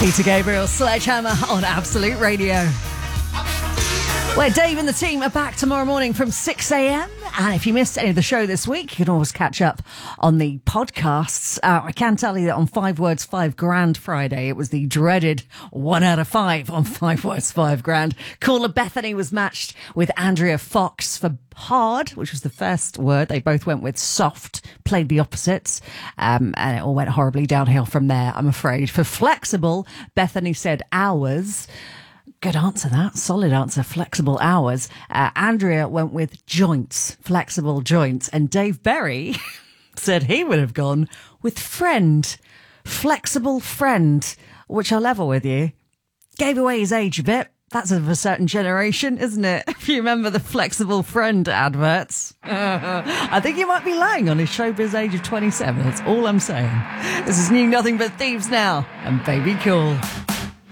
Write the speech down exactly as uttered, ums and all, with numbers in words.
Peter Gabriel, Sledgehammer on Absolute Radio. Where Dave and the team are back tomorrow morning from six a.m. And if you missed any of the show this week, you can always catch up on the podcasts. Uh, I can tell you that on Five Words, Five Grand Friday, it was the dreaded one out of five on Five Words, Five Grand. Caller Bethany was matched with Andrea Fox for hard, which was the first word. They both went with soft, played the opposites, um, and it all went horribly downhill from there, I'm afraid. For flexible, Bethany said hours. Good answer, that. Solid answer. Flexible hours. Uh, Andrea went with joints, flexible joints. And Dave Berry said he would have gone with friend, flexible friend, which I'll level with you. Gave away his age a bit. That's of a certain generation, isn't it? If you remember the flexible friend adverts. I think you might be lying on his showbiz age of twenty-seven. That's all I'm saying. This is New Nothing But Thieves now. And Baby Cool.